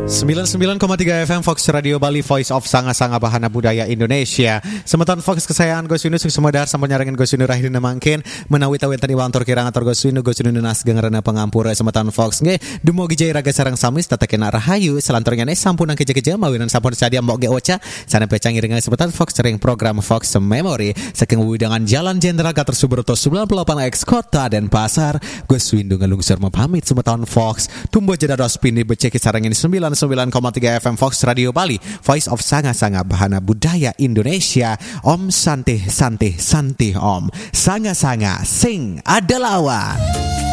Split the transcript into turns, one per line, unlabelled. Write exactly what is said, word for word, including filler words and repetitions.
sembilan puluh sembilan koma tiga F M Fox Radio Bali, Voice of Sanga-Sanga Bahana Budaya Indonesia. Semeton Fox kesayangan Goswinu suk semedar sampun nyarengen Goswinu rahidina mangkin menawi-tawi tadi wantor kirang atur Goswinu Goswinu nas gengerana pengampura semeton Fox nge dumugi jaya raga sareng samis tatakena rahayu selanturnya ne sampun keje-keje mawinan sampun sadia mbok ge oca sana pecang iringan semeton Fox sering program Fox Memory saking widangan Jalan Jenderal Gatot Subroto sembilan puluh delapan X Kota Denpasar. Goswinu ngelungsur mapamit semeton Fox tumbuh jeda dos pini beceki sarengin sembilan puluh sembilan koma tiga F M Fox Radio Bali, Voice of Sanga-Sanga Bahana Budaya Indonesia. Om Santih Santih Santih Om Sanga-Sanga Sing Adelawan.